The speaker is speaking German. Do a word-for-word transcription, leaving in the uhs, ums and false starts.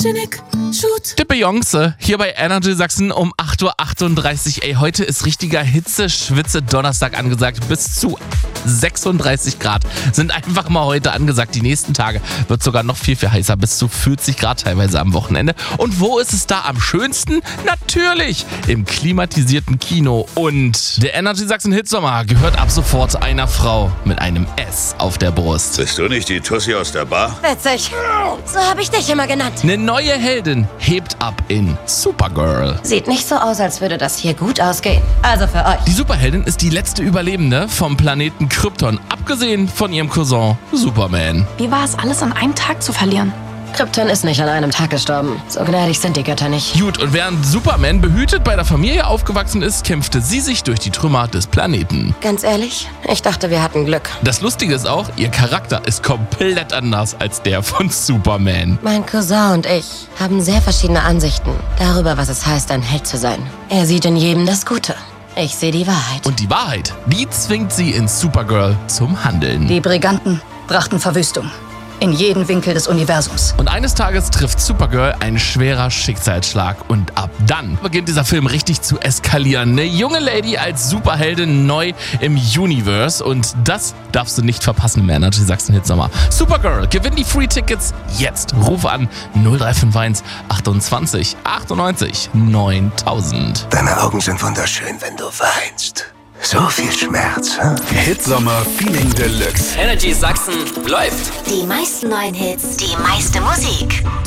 Photogenic, shoot. Die Beyoncé hier bei Energy Sachsen um acht Uhr achtunddreißig. Ey, heute ist richtiger Hitze-Schwitze-Donnerstag angesagt. Bis zu sechsunddreißig Grad sind einfach mal heute angesagt. Die nächsten Tage wird sogar noch viel, viel heißer. Bis zu vierzig Grad teilweise am Wochenende. Und wo ist es da am schönsten? Natürlich im klimatisierten Kino. Und der Energy Sachsen Hitsommer gehört ab sofort einer Frau mit einem S auf der Brust. Bist du nicht die Tussi aus der Bar? Witzig. So habe ich dich immer genannt. Eine neue Heldin hebt ab in Supergirl. Sieht nicht so aus, als würde das hier gut ausgehen. Also für euch. Die Superheldin ist die letzte Überlebende vom Planeten Krypton, abgesehen von ihrem Cousin Superman. Wie war es, alles an einem Tag zu verlieren? Krypton ist nicht an einem Tag gestorben. So gnädig sind die Götter nicht. Gut, und während Superman behütet bei der Familie aufgewachsen ist, kämpfte sie sich durch die Trümmer des Planeten. Ganz ehrlich, ich dachte, wir hatten Glück. Das Lustige ist auch, ihr Charakter ist komplett anders als der von Superman. Mein Cousin und ich haben sehr verschiedene Ansichten darüber, was es heißt, ein Held zu sein. Er sieht in jedem das Gute. Ich sehe die Wahrheit. Und die Wahrheit, die zwingt sie in Supergirl zum Handeln. Die Briganten brachten Verwüstung in jeden Winkel des Universums. Und eines Tages trifft Supergirl ein schwerer Schicksalsschlag und ab dann beginnt dieser Film richtig zu eskalieren. Eine junge Lady als Superheldin neu im Universe und das darfst du nicht verpassen im Energy Sachsen Hitsommer. Supergirl, gewinn die Free-Tickets jetzt. Ruf an null drei fünf eins achtundzwanzig achtundneunzig neuntausend. Deine Augen sind wunderschön, wenn du weinst. So viel Schmerz, hm? Hitsommer Feeling Deluxe. Energy Sachsen läuft. Die meisten neuen Hits, die meiste Musik.